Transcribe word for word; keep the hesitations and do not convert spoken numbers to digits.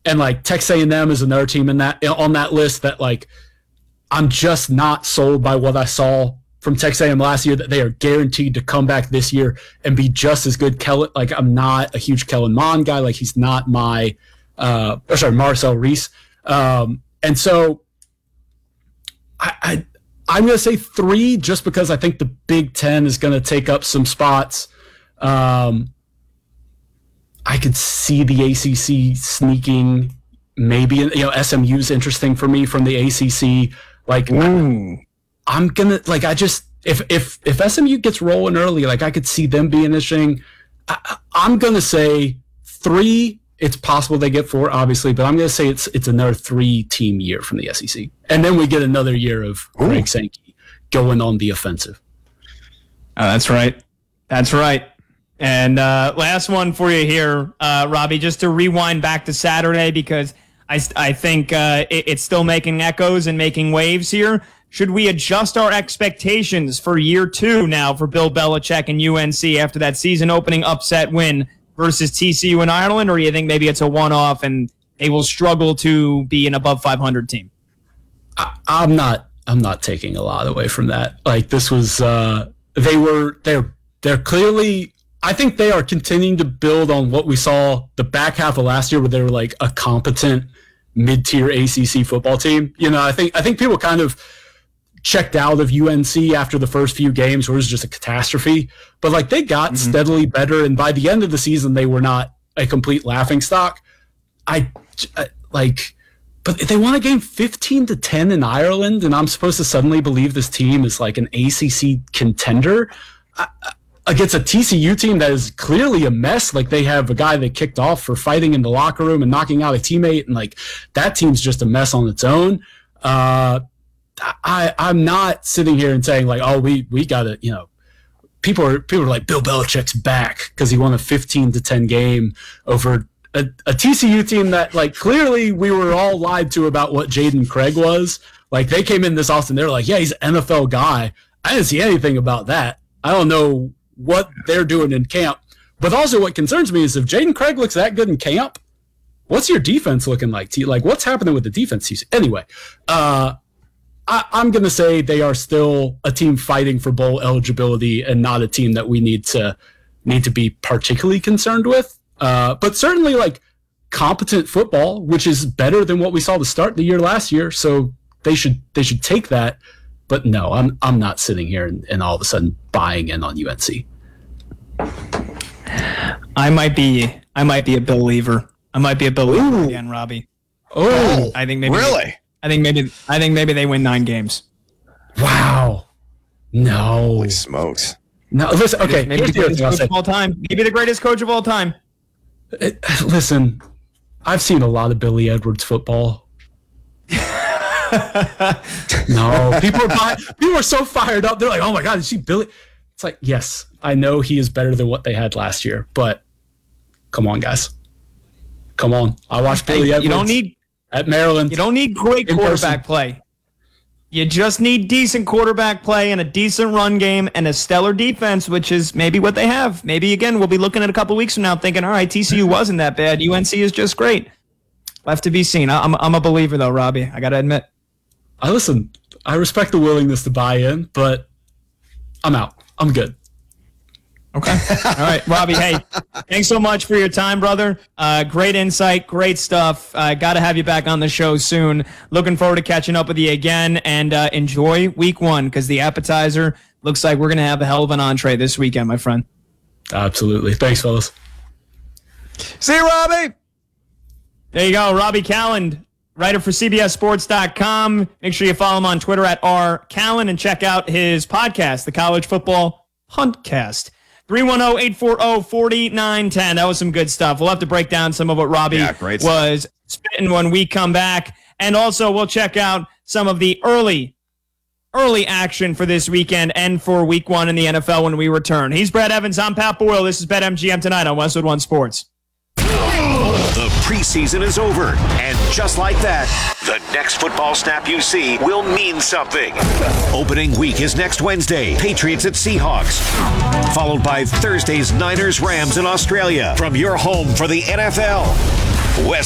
and like Texas A and M is another team in that on that list that like I'm just not sold by what I saw from Texas A and M last year, that they are guaranteed to come back this year and be just as good. Kellen, like I'm not a huge Kellen Mond guy. Like he's not my, uh, or sorry, Marcel Reese. Um, and so I, I, I'm going to say three just because I think the Big Ten is going to take up some spots. Um, I could see the A C C sneaking maybe, you know, S M U's interesting for me from the A C C. Like, Ooh. I'm gonna like I just if if if S M U gets rolling early, like I could see them being interesting. I, I'm gonna say three. It's possible they get four, obviously, but I'm gonna say it's it's another three team year from the S E C, and then we get another year of Ooh. Greg Sankey going on the offensive. Oh, that's right, that's right. And uh, last one for you here, uh, Robbie, just to rewind back to Saturday because I I think uh, it, it's still making echoes and making waves here. Should we adjust our expectations for year two now for Bill Belichick and U N C after that season-opening upset win versus T C U in Ireland, or do you think maybe it's a one-off and they will struggle to be an above five hundred team? I, I'm not. I'm not taking a lot away from that. Like this was, uh, they were. They're. They're clearly. I think they are continuing to build on what we saw the back half of last year, where they were like a competent mid-tier A C C football team. You know, I think. I think people kind of checked out of U N C after the first few games where it was just a catastrophe. But like they got mm-hmm. steadily better, and by the end of the season, they were not a complete laughingstock. I, I like, but they won a game fifteen to ten in Ireland, and I'm supposed to suddenly believe this team is like an A C C contender I, against a T C U team that is clearly a mess. Like they have a guy they kicked off for fighting in the locker room and knocking out a teammate, and like that team's just a mess on its own. Uh, I, I'm not sitting here and saying like, oh, we, we got to, you know, people are people are like Bill Belichick's back because he won a fifteen to ten game over a, a T C U team that like clearly we were all lied to about what Jaden Craig was. Like they came in this Austin, they were like, yeah, he's an N F L guy. I didn't see anything about that. I don't know what they're doing in camp. But also what concerns me is if Jaden Craig looks that good in camp, what's your defense looking like? Like what's happening with the defense? Anyway, uh, I, I'm going to say they are still a team fighting for bowl eligibility and not a team that we need to need to be particularly concerned with. Uh, but certainly like competent football, which is better than what we saw to start the year last year. So they should they should take that. But no, I'm I'm not sitting here and, and all of a sudden buying in on U N C. I might be I might be a believer. I might be a believer Ooh. again, Robbie. Oh, I think maybe really. I think maybe I think maybe they win nine games. Wow. No. Holy smokes. No, listen, okay. Maybe the greatest coach of all time. Maybe the greatest coach of all time. It, listen, I've seen a lot of Billy Edwards football. No, people are buy, people are so fired up. They're like, "Oh my God, is she Billy?" It's like, yes, I know he is better than what they had last year, but come on, guys, come on. I watched Billy Edwards. You don't need at Maryland. You don't need great quarterback play. You just need decent quarterback play and a decent run game and a stellar defense, which is maybe what they have. Maybe, again, we'll be looking at a couple weeks from now thinking, all right, T C U wasn't that bad. U N C is just great. Left to be seen. I'm, I'm a believer, though, Robbie. I got to admit. I listen. I respect the willingness to buy in, but I'm out. I'm good. Okay. All right, Robbie, hey, thanks so much for your time, brother. Uh, great insight, great stuff. Uh, got to have you back on the show soon. Looking forward to catching up with you again, and uh, enjoy week one because the appetizer looks like we're going to have a hell of an entree this weekend, my friend. Absolutely. Thanks, fellas. See you, Robbie. There you go, Robbie Calland, writer for C B S Sports dot com. Make sure you follow him on Twitter at R Calland and check out his podcast, the College Football Huntcast. three one zero, eight four zero, four nine one zero. That was some good stuff. We'll have to break down some of what Robbie yeah, great was spitting when we come back. And also, we'll check out some of the early, early action for this weekend and for week one in the N F L when we return. He's Brad Evans. I'm Pat Boyle. This is BetMGM tonight on Westwood One Sports. The preseason is over, and just like that, the next football snap you see will mean something. Opening week is next Wednesday, Patriots at Seahawks, followed by Thursday's Niners-Rams in Australia. From your home for the N F L, West